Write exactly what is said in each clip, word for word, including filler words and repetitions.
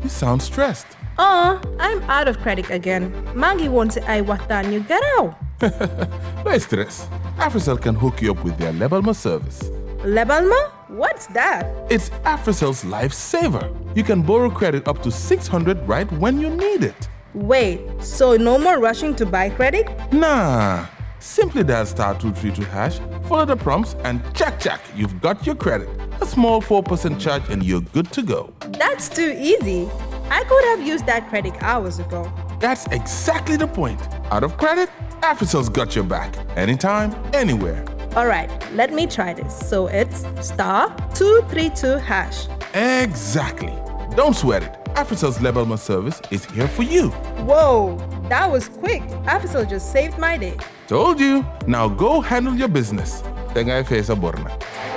You sound stressed. Oh, I'm out of credit again. Maggie wants I what done you get out. No stress. Africell can hook you up with their Lebalma service. Lebalma? What's that? It's Africell's lifesaver. You can borrow credit up to six hundred right when you need it. Wait, so no more rushing to buy credit? Nah. Simply dial star two three two hash, follow the prompts, and check, check, you've got your credit. A small four percent charge and you're good to go. That's too easy. I could have used that credit hours ago. That's exactly the point. Out of credit, Africell's got your back. Anytime, anywhere. All right, let me try this. So it's star two three two hash. Exactly. Don't sweat it. Africell's Lebalma service is here for you. Whoa, that was quick. Africell just saved my day. Told you. Now go handle your business. Tengai Fesa Borna.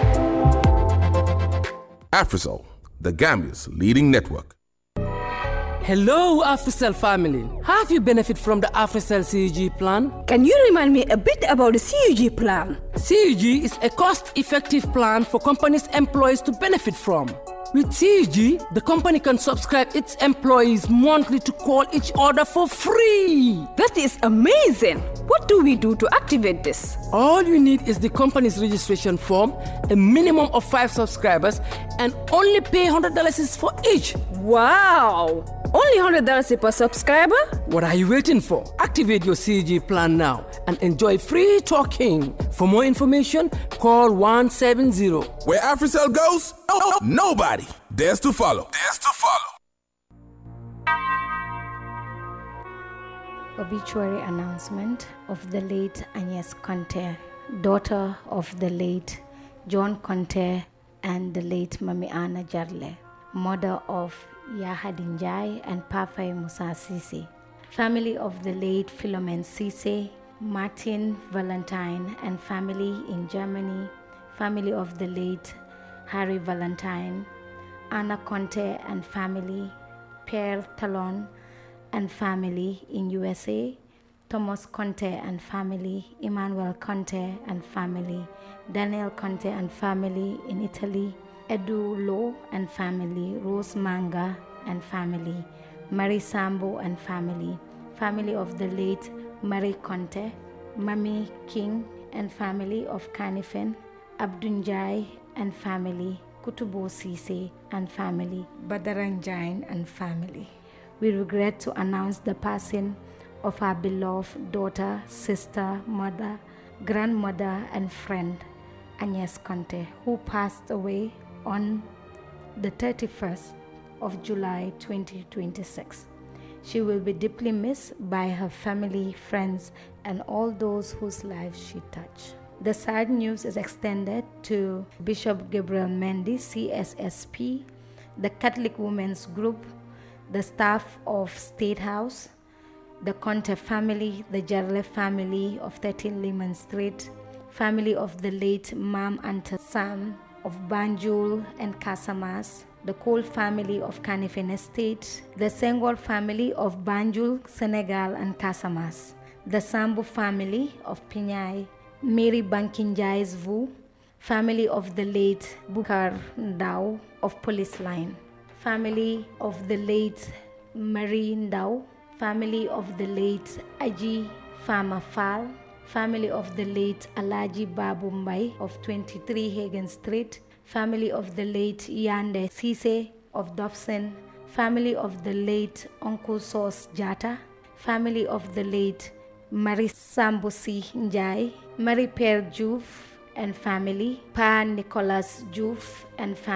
Africell, the Gambia's leading network. Hello, Africell family. Have you benefit from the Africell C U G plan? Can you remind me a bit about the C U G plan? C U G is a cost-effective plan for companies' employees to benefit from. With C U G, the company can subscribe its employees monthly to call each other for free. That is amazing. What do we do to activate this? All you need is the company's registration form, a minimum of five subscribers, and only pay one hundred dollars for each. Wow! Only one hundred dollars per subscriber? What are you waiting for? Activate your C U G plan now and enjoy free talking. For more information, call one seven zero. Where Africell goes, no, nobody dares to follow. Dares to follow. Obituary announcement of the late Agnes Conte, daughter of the late John Conte and the late Mami Anna Jarle, mother of Yahadin Jai and Pafai Musa Sisi. Family of the late Philomen Sise, Martin Valentine and family in Germany. Family of the late Harry Valentine, Anna Conte and family, Pierre Talon and family in U S A, Thomas Conte and family, Emmanuel Conte and family, Daniel Conte and family in Italy, Edu Lo and family, Rose Manga and family, Marie Sambo and family, family of the late Marie Conte, Mami King and family of Kanifen, Abdunjai and family, Kutubo Sise and family, Badaranjain and family. We regret to announce the passing of our beloved daughter, sister, mother, grandmother, and friend, Agnes Conte, who passed away on the thirty-first of July twenty twenty-six. She will be deeply missed by her family, friends, and all those whose lives she touched. The sad news is extended to Bishop Gabriel Mendy, C S S P, the Catholic Women's Group, the staff of State House, the Conte family, the Jarle family of thirteen Lehman Street, family of the late Mam Anta Sam of Banjul and Casamas, the Cole family of Kanifing Estate, the Senghor family of Banjul, Senegal and Casamas, the Sambu family of Pinyai, Mary Bankinjai's Vu, family of the late Bukar Ndau of Police Line, family of the late Marie Ndau, family of the late Aji Fama Fal, family of the late Alaji Babu Mbai of twenty-three Hagen Street, family of the late Yande Sise of Dobson, family of the late Uncle Sos Jata, family of the late Marie Sambusi Njai, Marie Pierre Juve and family, Pa Nicholas Juve and family.